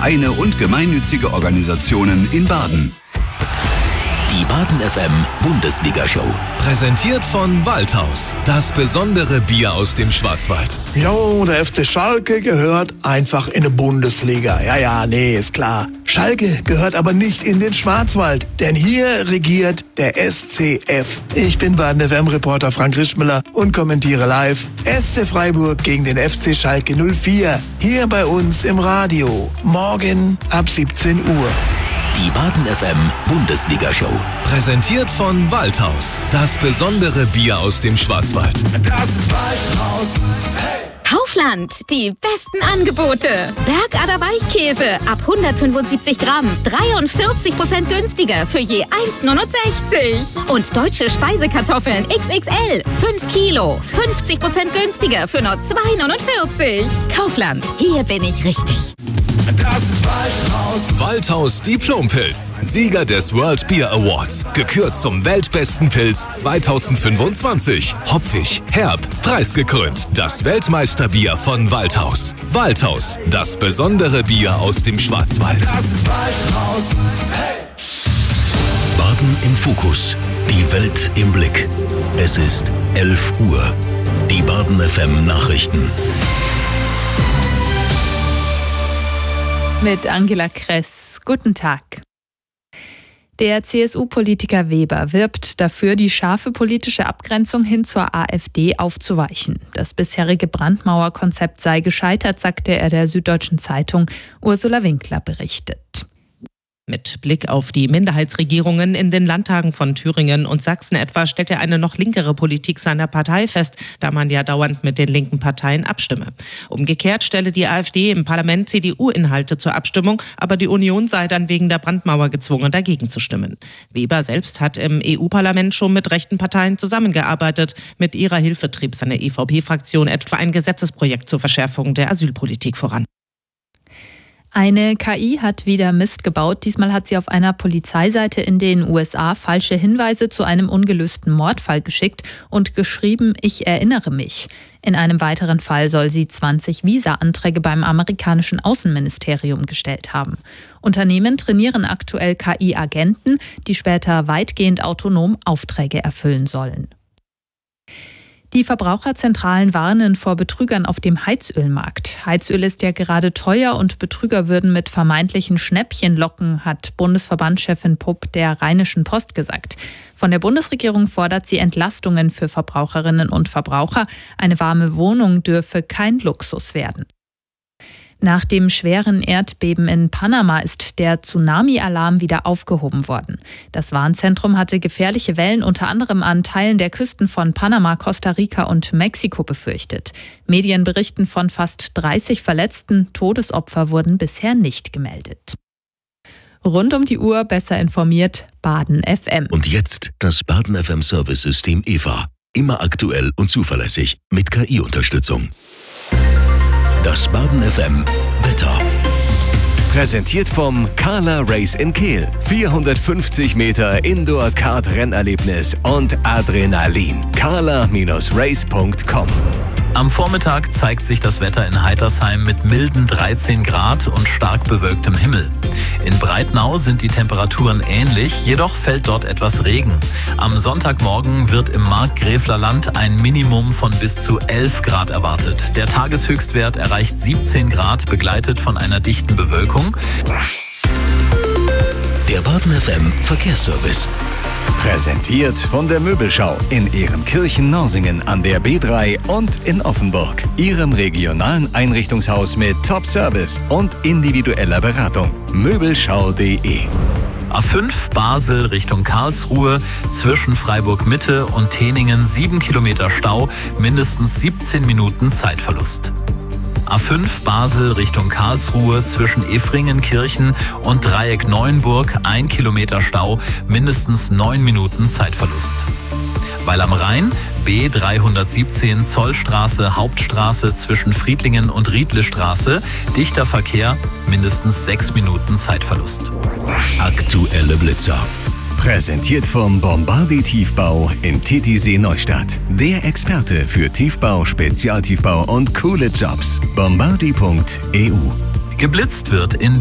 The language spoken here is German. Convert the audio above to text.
Vereine und gemeinnützige Organisationen in Baden. Die Baden FM Bundesliga-Show. Präsentiert von Waldhaus. Das besondere Bier aus dem Schwarzwald. Jo, der FC Schalke gehört einfach in die Bundesliga. Ja, ist klar. Schalke gehört aber nicht in den Schwarzwald, denn hier regiert der SCF. Ich bin Baden FM-Reporter Frank Rischmüller und kommentiere live SC Freiburg gegen den FC Schalke 04. Hier bei uns im Radio. Morgen ab 17 Uhr. Die Baden FM Bundesliga-Show. Präsentiert von Waldhaus. Das besondere Bier aus dem Schwarzwald. Das ist Waldhaus. Hey! Kaufland, die besten Angebote. Bergader Weichkäse ab 175 Gramm, 43% günstiger für je 1,69. Und deutsche Speisekartoffeln XXL, 5 Kilo, 50% günstiger für nur 2,49. Kaufland, hier bin ich richtig. Das ist Waldhaus. Waldhaus Diplompilz. Sieger des World Beer Awards. Gekürt zum weltbesten Pilz 2025. Hopfig, herb, preisgekrönt. Das Weltmeisterbier von Waldhaus. Waldhaus, das besondere Bier aus dem Schwarzwald. Das ist Waldhaus. Hey! Baden im Fokus. Die Welt im Blick. Es ist 11 Uhr. Die Baden FM Nachrichten. Mit Angela Kress. Guten Tag. Der CSU-Politiker Weber wirbt dafür, die scharfe politische Abgrenzung hin zur AfD aufzuweichen. Das bisherige Brandmauerkonzept sei gescheitert, sagte er der Süddeutschen Zeitung. Ursula Winkler berichtet. Mit Blick auf die Minderheitsregierungen in den Landtagen von Thüringen und Sachsen etwa stellt er eine noch linkere Politik seiner Partei fest, da man ja dauernd mit den linken Parteien abstimme. Umgekehrt stelle die AfD im Parlament CDU-Inhalte zur Abstimmung, aber die Union sei dann wegen der Brandmauer gezwungen, dagegen zu stimmen. Weber selbst hat im EU-Parlament schon mit rechten Parteien zusammengearbeitet. Mit ihrer Hilfe trieb seine EVP-Fraktion etwa ein Gesetzesprojekt zur Verschärfung der Asylpolitik voran. Eine KI hat wieder Mist gebaut. Diesmal hat sie auf einer Polizeiseite in den USA falsche Hinweise zu einem ungelösten Mordfall geschickt und geschrieben, ich erinnere mich. In einem weiteren Fall soll sie 20 Visa-Anträge beim amerikanischen Außenministerium gestellt haben. Unternehmen trainieren aktuell KI-Agenten, die später weitgehend autonom Aufträge erfüllen sollen. Die Verbraucherzentralen warnen vor Betrügern auf dem Heizölmarkt. Heizöl ist ja gerade teuer und Betrüger würden mit vermeintlichen Schnäppchen locken, hat Bundesverbandschefin Pupp der Rheinischen Post gesagt. Von der Bundesregierung fordert sie Entlastungen für Verbraucherinnen und Verbraucher. Eine warme Wohnung dürfe kein Luxus werden. Nach dem schweren Erdbeben in Panama ist der Tsunami-Alarm wieder aufgehoben worden. Das Warnzentrum hatte gefährliche Wellen unter anderem an Teilen der Küsten von Panama, Costa Rica und Mexiko befürchtet. Medien berichten von fast 30 Verletzten. Todesopfer wurden bisher nicht gemeldet. Rund um die Uhr besser informiert, Baden FM. Und jetzt das Baden FM Service-System EVA. Immer aktuell und zuverlässig mit KI-Unterstützung. Das Baden FM Wetter. Präsentiert vom Carla Race in Kehl. 450 Meter Indoor-Kart-Rennerlebnis und Adrenalin. carla-race.com. Am Vormittag zeigt sich das Wetter in Heitersheim mit milden 13 Grad und stark bewölktem Himmel. In Breitnau sind die Temperaturen ähnlich, jedoch fällt dort etwas Regen. Am Sonntagmorgen wird im Markgräflerland ein Minimum von bis zu 11 Grad erwartet. Der Tageshöchstwert erreicht 17 Grad, begleitet von einer dichten Bewölkung. Der Baden FM Verkehrsservice. Präsentiert von der Möbelschau in Ehrenkirchen-Norsingen an der B3 und in Offenburg. Ihrem regionalen Einrichtungshaus mit Top-Service und individueller Beratung. Möbelschau.de. A5 Basel Richtung Karlsruhe, zwischen Freiburg Mitte und Teningen 7 Kilometer Stau, mindestens 17 Minuten Zeitverlust. A5 Basel Richtung Karlsruhe, zwischen Efringenkirchen und Dreieck Neuenburg 1 Kilometer Stau, mindestens 9 Minuten Zeitverlust. Weil am Rhein B317 Zollstraße Hauptstraße zwischen Friedlingen und Riedlestraße, dichter Verkehr, mindestens 6 Minuten Zeitverlust. Aktuelle Blitzer. Präsentiert vom Bombardi Tiefbau in Titisee Neustadt. Der Experte für Tiefbau, Spezialtiefbau und coole Jobs. Bombardi.eu. Geblitzt wird in